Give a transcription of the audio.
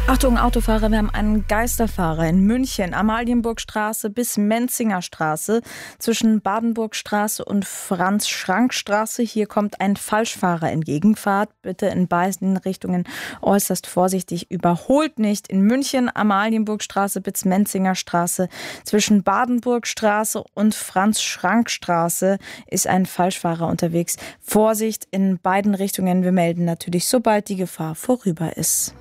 Achtung, Autofahrer, wir haben einen Geisterfahrer in München, Amalienburgstraße bis Menzingerstraße, zwischen Badenburgstraße und Franz-Schrank-Straße. Hier kommt ein Falschfahrer entgegen. Fahrt bitte in beiden Richtungen äußerst vorsichtig. Überholt nicht. In München, Amalienburgstraße bis Menzingerstraße, zwischen Badenburgstraße und Franz-Schrank-Straße ist ein Falschfahrer unterwegs. Vorsicht in beiden Richtungen. Wir melden natürlich, sobald die Gefahr vorüber ist.